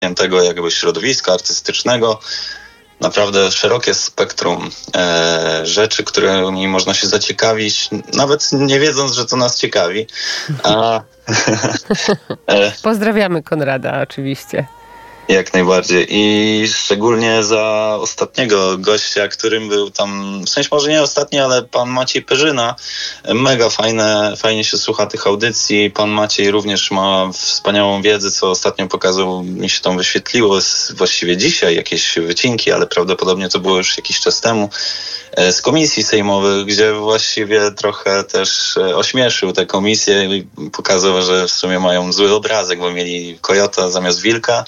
zamkniętego jakby środowiska artystycznego. Naprawdę szerokie spektrum rzeczy, którymi można się zaciekawić, nawet nie wiedząc, że to nas ciekawi. Pozdrawiamy Konrada oczywiście. Jak najbardziej. I szczególnie za ostatniego gościa, którym był tam, w sensie może nie ostatni, ale pan Maciej Perzyna. Mega fajnie się słucha tych audycji. Pan Maciej również ma wspaniałą wiedzę, co ostatnio pokazał, mi się tam wyświetliło, właściwie dzisiaj jakieś wycinki, ale prawdopodobnie to było już jakiś czas temu, z komisji sejmowych, gdzie właściwie trochę też ośmieszył te komisje i pokazał, że w sumie mają zły obrazek, bo mieli kojota zamiast wilka.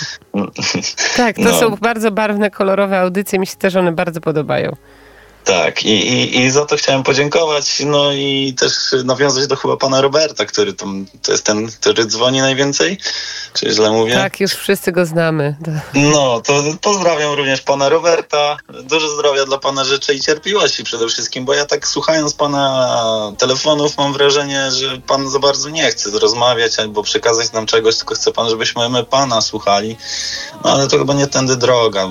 Tak, to są bardzo barwne, kolorowe audycje. Mi się też one bardzo podobają. Tak, i za to chciałem podziękować, no i też nawiązać do chyba pana Roberta, który tam, to jest ten, który dzwoni najwięcej, czy źle mówię? Tak, już wszyscy go znamy. No, to pozdrawiam również pana Roberta, dużo zdrowia dla pana życzę i cierpliwości przede wszystkim, bo ja tak słuchając pana telefonów mam wrażenie, że pan za bardzo nie chce rozmawiać albo przekazać nam czegoś, tylko chce pan, żebyśmy my pana słuchali, no ale to chyba nie tędy droga,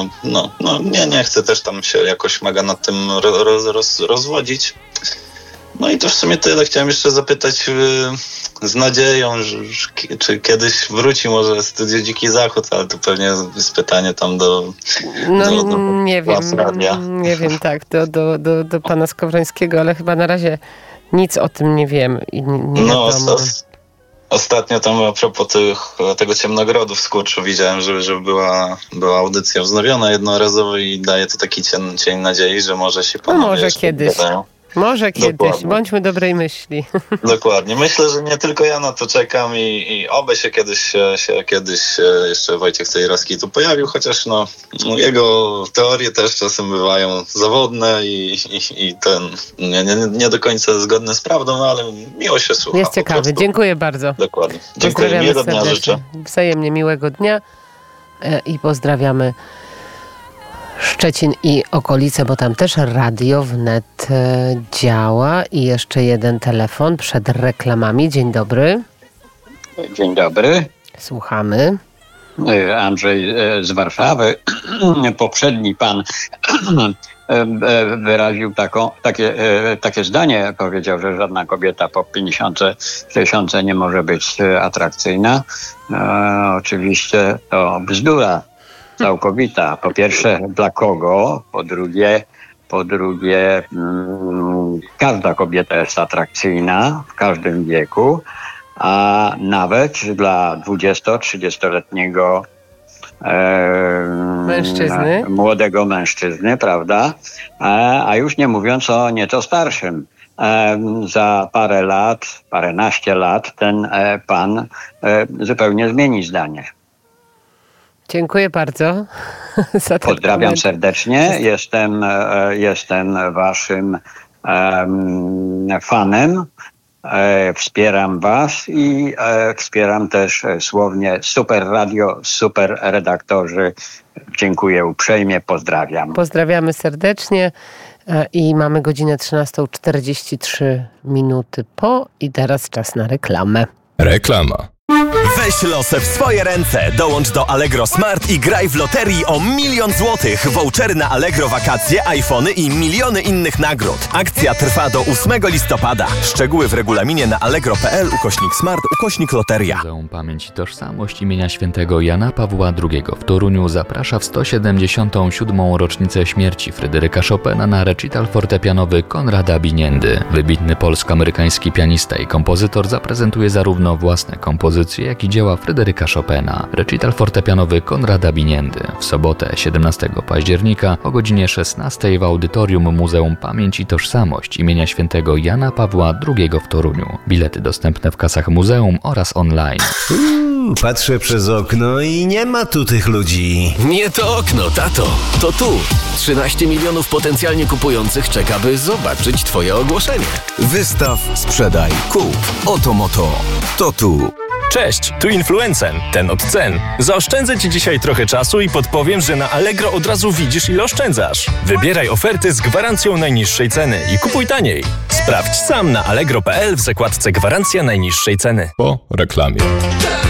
nie chcę też tam się jakoś mega nad tym rozwodzić. No i to w sumie tyle. Chciałem jeszcze zapytać z nadzieją, czy kiedyś wróci może Studio Dziki Zachód, ale to pewnie jest pytanie tam do nie wiem, tak, do pana Skowrońskiego, ale chyba na razie nic o tym nie wiem. I nie wiadomo. Ostatnio tam a propos tego Ciemnogrodu w Skurczu widziałem, że była audycja wznowiona jednorazowo i daje to taki cień nadziei, że może się panowie... może kiedyś. Może kiedyś. Bądźmy dobrej myśli. Dokładnie. Myślę, że nie tylko ja na to czekam i oby się kiedyś jeszcze Wojciech Cejrowski tu pojawił, chociaż jego teorie też czasem bywają zawodne i nie do końca zgodne z prawdą, ale miło się słucha. Jest ciekawy. Dziękuję bardzo. Dokładnie. Dziękuję. Miłego dnia życzę. Wzajemnie miłego dnia i pozdrawiamy Szczecin i okolice, bo tam też Radio Wnet działa. I jeszcze jeden telefon przed reklamami. Dzień dobry. Dzień dobry. Słuchamy. Andrzej z Warszawy. Poprzedni pan wyraził takie zdanie, powiedział, że żadna kobieta po 50, 60 nie może być atrakcyjna. Oczywiście to bzdura całkowita. Po pierwsze, dla kogo? Po drugie, każda kobieta jest atrakcyjna w każdym wieku, a nawet dla 20-30-letniego młodego mężczyzny, prawda? A już nie mówiąc o nieco starszym. Za paręnaście lat ten pan zupełnie zmieni zdanie. Dziękuję bardzo za ten Pozdrawiam komentarz. serdecznie. Jestem waszym fanem. Wspieram was i wspieram też słownie Super Radio, super redaktorzy. Dziękuję uprzejmie, pozdrawiam. Pozdrawiamy serdecznie i mamy godzinę 13:43 po i teraz czas na reklamę. Reklama. Weź losy w swoje ręce. Dołącz do Allegro Smart i graj w loterii o 1 000 000 złotych. Vouchery na Allegro wakacje, iPhony i miliony innych nagród. Akcja trwa do 8 listopada. Szczegóły w regulaminie na allegro.pl/smart/loteria. Muzeum Pamięć i Tożsamość imienia świętego Jana Pawła II w Toruniu zaprasza w 177. rocznicę śmierci Fryderyka Chopina na recital fortepianowy Konrada Biniendy. Wybitny polsko-amerykański pianista i kompozytor zaprezentuje zarówno własne kompozycje, jak i dzieła Fryderyka Chopina. Recital fortepianowy Konrada Biniendy w sobotę 17 października o godzinie 16 w audytorium Muzeum Pamięć i Tożsamość imienia świętego Jana Pawła II w Toruniu. Bilety dostępne w kasach muzeum oraz online. Patrzę przez okno i nie ma tu tych ludzi. Nie to okno, tato. To tu. 13 milionów potencjalnie kupujących czeka, by zobaczyć twoje ogłoszenie. Wystaw, sprzedaj, kup. Oto moto. To tu. Cześć, tu Influencen, ten od cen. Zaoszczędzę Ci dzisiaj trochę czasu i podpowiem, że na Allegro od razu widzisz, ile oszczędzasz. Wybieraj oferty z gwarancją najniższej ceny i kupuj taniej. Sprawdź sam na allegro.pl w zakładce Gwarancja najniższej ceny. Po reklamie.